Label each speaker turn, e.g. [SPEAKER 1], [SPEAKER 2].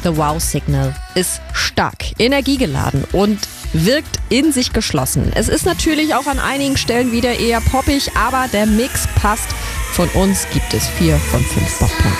[SPEAKER 1] The Wow Signal ist stark, energiegeladen und wirkt in sich geschlossen. Es ist natürlich auch an einigen Stellen wieder eher poppig, aber der Mix passt. Von uns gibt es 4 von 5 Bockpunkten.